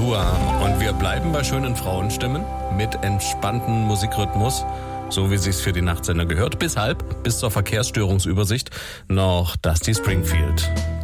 Uhr und wir bleiben bei schönen Frauenstimmen mit entspanntem Musikrhythmus, so wie sich's für die Nachtsender gehört. Bis zur Verkehrsstörungsübersicht noch Dusty Springfield.